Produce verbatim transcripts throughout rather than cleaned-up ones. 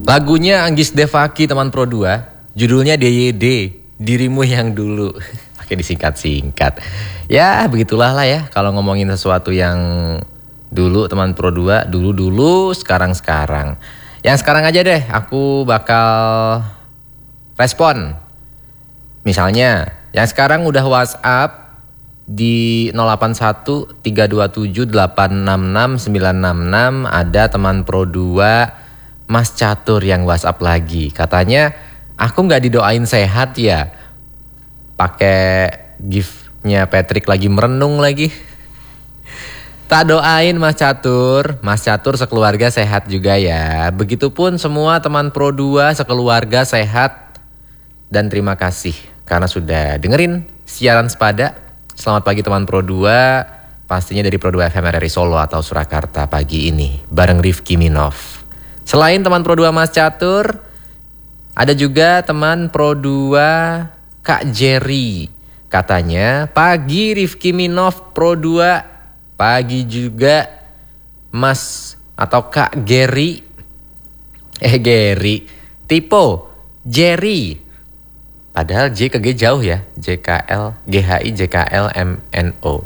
Lagunya Anggis Devaki teman Pro dua, judulnya D Y D, Dirimu Yang Dulu. Pakai disingkat-singkat. Ya, begitulah lah ya kalau ngomongin sesuatu yang dulu teman Pro dua, dulu-dulu, sekarang-sekarang. Yang sekarang aja deh, aku bakal respon. Misalnya, yang sekarang udah WhatsApp di nol delapan satu tiga dua tujuh delapan enam enam sembilan enam enam, ada teman Pro dua Mas Catur yang WhatsApp lagi. Katanya, aku gak didoain sehat ya. Pakai gifnya Patrick lagi merenung lagi. Tak doain Mas Catur. Mas Catur sekeluarga sehat juga ya. Begitupun semua teman Pro dua sekeluarga sehat. Dan terima kasih karena sudah dengerin siaran Sepada. Selamat pagi teman Pro dua. Pastinya dari Pro dua F M R R I Solo atau Surakarta pagi ini. Bareng Rifki Minov. Selain teman Pro dua Mas Catur, ada juga teman Pro dua Kak Jerry. Katanya, pagi Rifki Minov Pro dua, pagi juga Mas atau Kak Gary. Eh Gary, Tipo, Jerry. Padahal J ke G jauh ya. J K L, G H I, J K L, M N O.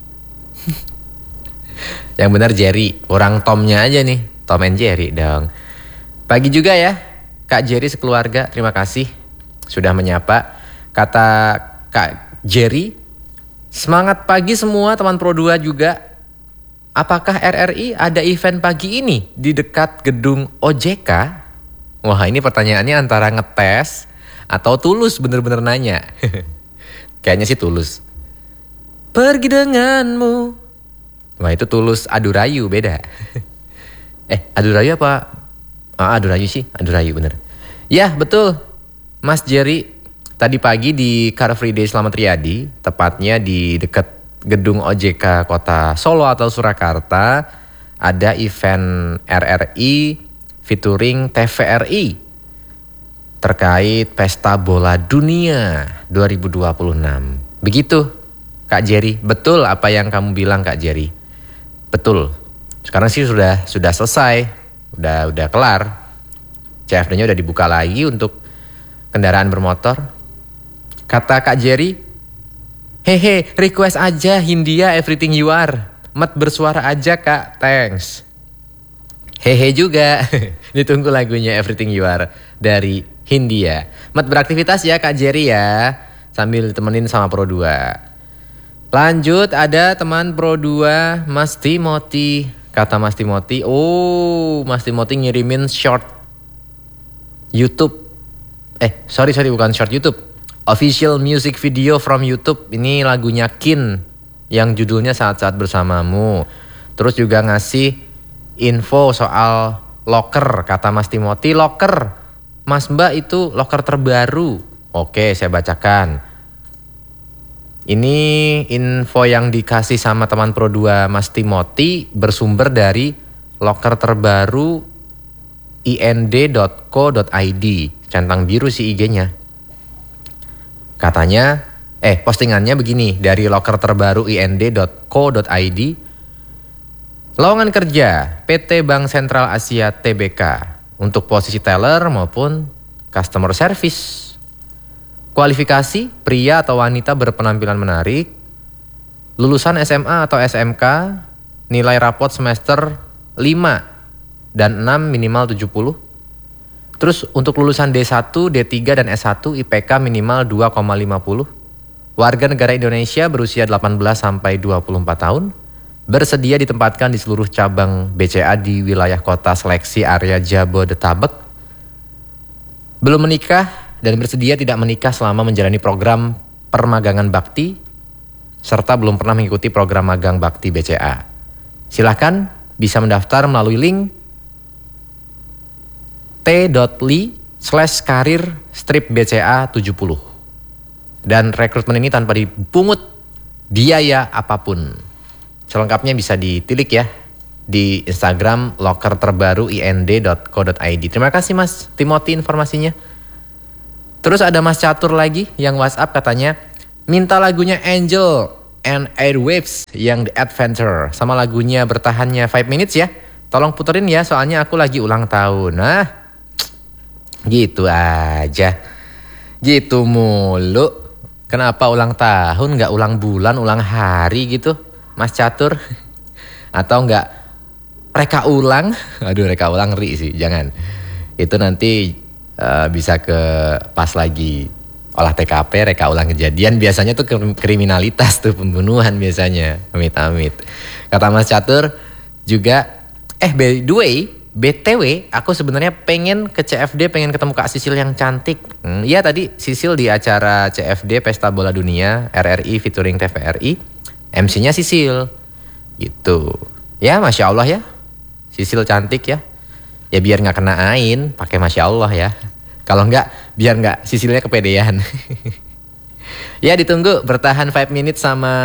Yang benar Jerry, orang Tomnya aja nih. Tom and Jerry dong. Pagi juga ya Kak Jerry sekeluarga, terima kasih sudah menyapa. Kata Kak Jerry, semangat pagi semua teman Pro dua juga. Apakah R R I ada event pagi ini di dekat gedung O J K? Wah, ini pertanyaannya antara ngetes atau tulus bener-bener nanya. Kayaknya sih tulus. Pergi denganmu. Wah, itu tulus adu rayu, beda. Eh, adu rayu apa? Ah, adu rayu sih, adu rayu bener. Ya, betul. Mas Jerry, tadi pagi di Car Free Day Slamet Riyadi, tepatnya di dekat gedung O J K Kota Solo atau Surakarta, ada event R R I featuring T V R I terkait Pesta Bola Dunia dua ribu dua puluh enam. Begitu, Kak Jerry. Betul apa yang kamu bilang, Kak Jerry. Betul. Sekarang sih sudah sudah selesai, udah udah kelar. C F D-nya udah dibuka lagi untuk kendaraan bermotor. Kata Kak Jerry, hehe, request aja Hindia Everything You Are. Mat bersuara aja Kak, thanks. Hehe juga, ditunggu lagunya Everything You Are dari Hindia. Mat beraktivitas ya Kak Jerry ya, sambil ditemenin sama Pro dua. Lanjut, ada teman Pro dua Mas Timothy. Kata Mas Timothy, oh Mas Timothy ngirimin short YouTube. Eh sorry sorry bukan short YouTube, official music video from YouTube. Ini lagunya Kin yang judulnya Saat-Saat Bersamamu. Terus juga ngasih info soal locker. Kata Mas Timothy, locker Mas Mbak itu locker terbaru. Oke, saya bacakan. Ini info yang dikasih sama teman Pro dua Mas Timothy bersumber dari locker terbaru i n d dot co dot i d. Centang biru sih I G-nya. Katanya, eh postingannya begini, dari locker terbaru i n d dot co dot i d. Lowongan kerja P T Bank Sentral Asia T B K untuk posisi teller maupun customer service. Kualifikasi, pria atau wanita berpenampilan menarik, lulusan S M A atau S M K, nilai rapot semester lima dan enam minimal tujuh puluh. Terus untuk lulusan D satu, D tiga, dan S satu I P K minimal dua koma lima puluh. Warga negara Indonesia berusia delapan belas sampai dua puluh empat tahun, bersedia ditempatkan di seluruh cabang B C A di wilayah kota seleksi area Jabodetabek. Belum menikah dan bersedia tidak menikah selama menjalani program permagangan bakti, serta belum pernah mengikuti program magang bakti B C A. Silakan bisa mendaftar melalui link t.ly slash karir strip BCA tujuh puluh. Dan rekrutmen ini tanpa dipungut biaya apapun. Selengkapnya bisa ditilik ya di Instagram locker terbaru i n d dot co dot i d. Terima kasih Mas Timothy informasinya. Terus ada Mas Catur lagi yang WhatsApp katanya minta lagunya Angel and Airwaves yang The Adventure sama lagunya bertahannya five minutes ya. Tolong puterin ya soalnya aku lagi ulang tahun. Nah, Gitu aja. Gitu mulu. Kenapa ulang tahun gak ulang bulan, ulang hari gitu Mas Catur? Atau gak reka ulang? Aduh reka ulang ngeri sih, jangan. Itu nanti uh, bisa ke pas lagi olah T K P, reka ulang kejadian. Biasanya tuh kriminalitas tuh, pembunuhan biasanya. Amit-amit. Kata Mas Catur juga, eh by the way, B T W aku sebenarnya pengen ke C F D, pengen ketemu Kak Sisil yang cantik. Hmm, iya tadi Sisil di acara C F D Pesta Bola Dunia R R I featuring T V R I, M C-nya Sisil. Gitu. Ya Masya Allah ya. Sisil cantik ya. Ya biar gak kena ain, pakai Masya Allah ya. Kalau enggak, biar enggak Sisilnya kepedean. Ya ditunggu bertahan lima minutes sama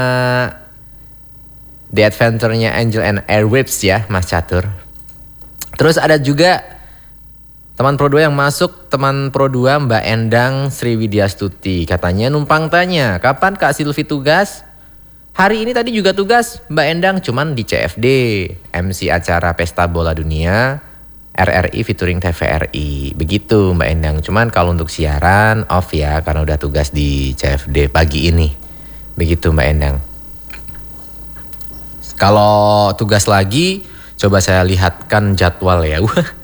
The Adventure-nya Angel and Airwaves ya Mas Catur. Terus ada juga teman Pro dua yang masuk, teman Pro dua Mbak Endang Sriwidyastuti. Katanya numpang tanya, kapan Kak Silvi tugas? Hari ini tadi juga tugas Mbak Endang, cuman di C F D. M C acara Pesta Bola Dunia R R I featuring T V R I. Begitu Mbak Endang. Cuman kalau untuk siaran off ya, karena udah tugas di C F D pagi ini. Begitu Mbak Endang. Kalau tugas lagi, coba saya lihatkan jadwal ya.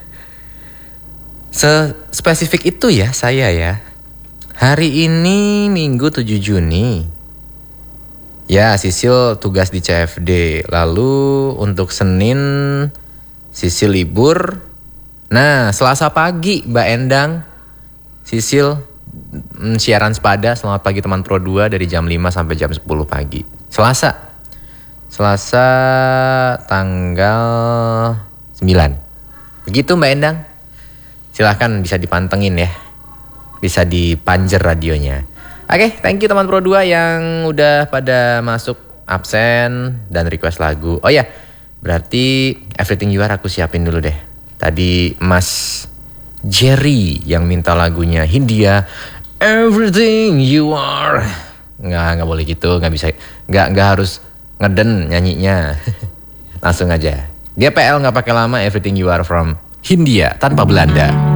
Spesifik itu ya saya ya. Hari ini Minggu tujuh Juni. Ya Sisil tugas di C F D. Lalu untuk Senin Sisil libur. Nah Selasa pagi Mbak Endang Sisil mm, siaran sepada. Selamat pagi teman Pro dua dari jam lima sampai jam sepuluh pagi. Selasa Selasa tanggal sembilan. Begitu Mbak Endang. Silahkan bisa dipantengin ya. Bisa dipanjer radionya. Oke, okay, thank you teman Pro dua yang udah pada masuk absen dan request lagu. Oh ya, berarti Everything You Are aku siapin dulu deh. Tadi Mas Jerry yang minta lagunya Hindia Everything You Are. Nggak, nggak boleh gitu, nggak bisa. Nggak, nggak harus ngeden nyanyinya. Langsung aja G P L gak pakai lama, Everything You Are from Hindia tanpa Belanda.